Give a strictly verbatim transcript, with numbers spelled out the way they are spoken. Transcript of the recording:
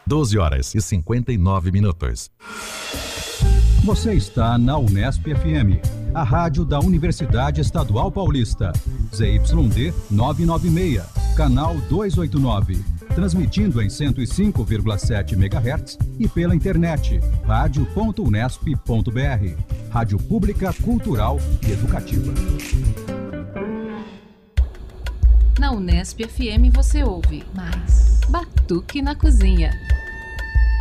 doze horas e cinquenta e nove minutos. Você está na Unesp F M, a rádio da Universidade Estadual Paulista. Z Y D novecentos e noventa e seis, canal duzentos e oitenta e nove. Transmitindo em cento e cinco vírgula sete megahertz e pela internet, rádio ponto unesp ponto br. Rádio Pública, Cultural e Educativa. Na Unesp F M você ouve mais Batuque na Cozinha.